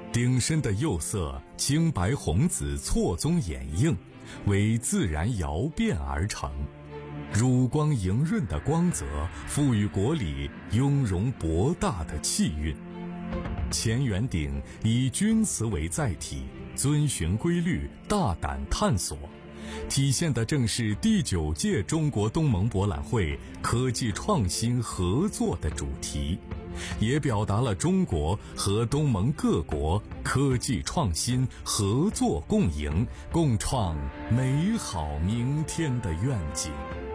鼎身的釉色青白红紫错综掩映，为自然窑变而成。乳光莹润的光泽赋予国礼雍容博大的气韵。乾元鼎以钧瓷为载体，遵循规律，大胆探索，体现的正是第9届中国东盟博览会科技创新合作的主题，也表达了中国和东盟各国科技创新合作共赢、共创美好明天的愿景。